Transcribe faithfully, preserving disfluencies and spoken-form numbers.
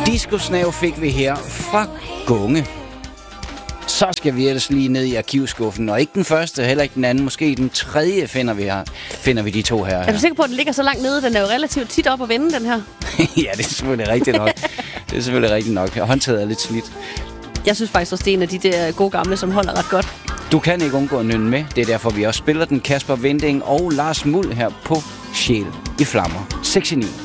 Disco-snav fik vi her fra Gunge. Så skal vi ellers lige ned i arkivskuffen, og ikke den første, heller ikke den anden, måske den tredje finder vi, her, finder vi de to her. Er du sikker på, at den ligger så langt nede? Den er jo relativt tit op at vende, den her. Ja, det er selvfølgelig rigtigt nok. Det er selvfølgelig rigtigt nok. Håndtaget er lidt slidt. Jeg synes faktisk også, det er en af de der gode gamle, som holder ret godt. Du kan ikke undgå at nynne med. Det er derfor, vi også spiller den. Kasper Winding og Lars Muhl her på Sjæl i Flammer. seks i ni.